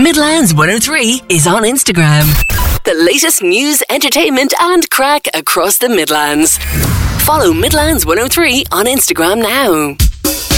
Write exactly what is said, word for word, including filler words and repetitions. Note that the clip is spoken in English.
Midlands one oh three is on Instagram. The latest news, entertainment and crack across the Midlands. Follow Midlands one oh three on Instagram now.